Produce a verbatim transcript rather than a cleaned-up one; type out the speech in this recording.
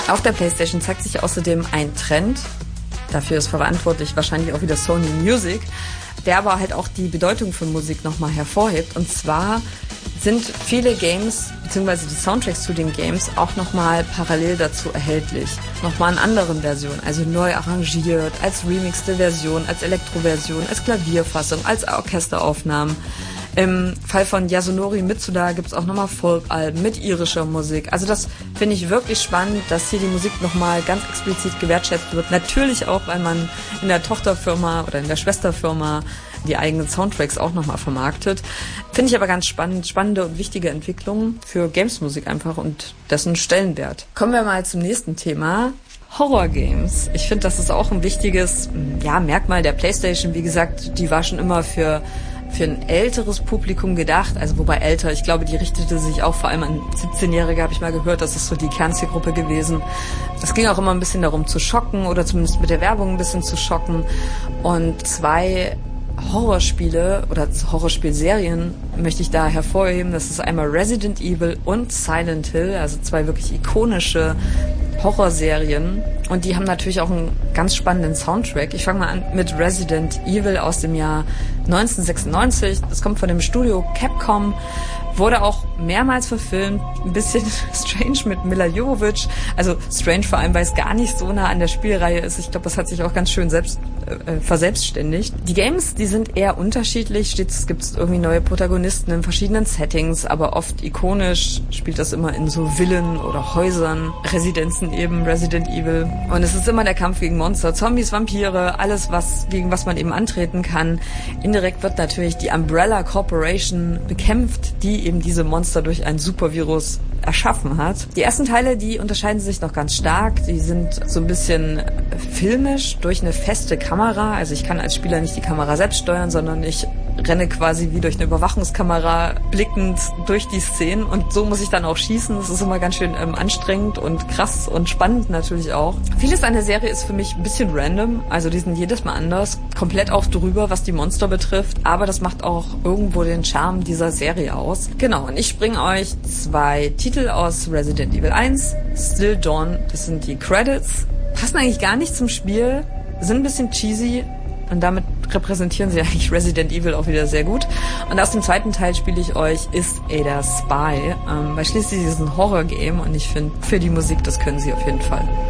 Auf der PlayStation zeigt sich außerdem ein Trend, dafür ist verantwortlich wahrscheinlich auch wieder Sony Music, der aber halt auch die Bedeutung von Musik nochmal hervorhebt. Und zwar sind viele Games, beziehungsweise die Soundtracks zu den Games, auch nochmal parallel dazu erhältlich. Nochmal in anderen Versionen, also neu arrangiert, als remixte Version, als Elektroversion, als Klavierfassung, als Orchesteraufnahmen. Im Fall von Yasunori Mitsuda gibt es auch nochmal Folkalben mit irischer Musik. Also das finde ich wirklich spannend, dass hier die Musik nochmal ganz explizit gewertschätzt wird. Natürlich auch, weil man in der Tochterfirma oder in der Schwesterfirma die eigenen Soundtracks auch nochmal vermarktet. Finde ich aber ganz spannend, spannende und wichtige Entwicklungen für Gamesmusik einfach und dessen Stellenwert. Kommen wir mal zum nächsten Thema. Horror-Games. Ich finde, das ist auch ein wichtiges ja, Merkmal der PlayStation. Wie gesagt, die war schon immer für für ein älteres Publikum gedacht, also wobei älter, ich glaube, die richtete sich auch vor allem an siebzehnjährige, habe ich mal gehört, das ist so die Kernzielgruppe gewesen. Es ging auch immer ein bisschen darum zu schocken oder zumindest mit der Werbung ein bisschen zu schocken. Und zwei Horrorspiele oder Horrorspielserien möchte ich da hervorheben. Das ist einmal Resident Evil und Silent Hill, also zwei wirklich ikonische Horrorserien. Und die haben natürlich auch einen ganz spannenden Soundtrack. Ich fange mal an mit Resident Evil aus dem Jahr neunzehnhundertsechsundneunzig. Das kommt von dem Studio Capcom. Wurde auch mehrmals verfilmt. Ein bisschen strange mit Milla Jovovich. Also strange vor allem, weil es gar nicht so nah an der Spielreihe ist. Ich glaube, das hat sich auch ganz schön selbst äh, verselbstständigt. Die Games, die sind eher unterschiedlich. Stets gibt es irgendwie neue Protagonisten in verschiedenen Settings, aber oft ikonisch spielt das immer in so Villen oder Häusern, Residenzen eben, Resident Evil. Und es ist immer der Kampf gegen Monster, Zombies, Vampire, alles, was gegen was man eben antreten kann. Indirekt wird natürlich die Umbrella Corporation bekämpft, die eben diese Monster durch ein Supervirus erschaffen hat. Die ersten Teile, die unterscheiden sich noch ganz stark. Die sind so ein bisschen filmisch durch eine feste Kamera. Also ich kann als Spieler nicht die Kamera selbst steuern, sondern ich renne quasi wie durch eine Überwachungskamera blickend durch die Szenen und so muss ich dann auch schießen. Das ist immer ganz schön ähm, anstrengend und krass und spannend natürlich auch. Vieles an der Serie ist für mich ein bisschen random, also die sind jedes Mal anders, komplett auch drüber, was die Monster betrifft, aber das macht auch irgendwo den Charme dieser Serie aus. Genau, und ich bringe euch zwei Titel aus Resident Evil eins, Still Dawn, das sind die Credits, passen eigentlich gar nicht zum Spiel, sind ein bisschen cheesy, und damit repräsentieren sie eigentlich Resident Evil auch wieder sehr gut. Und aus dem zweiten Teil spiele ich euch Is Ada Spy, ähm, weil schließlich ist es ein Horror-Game und ich finde, für die Musik, das können sie auf jeden Fall.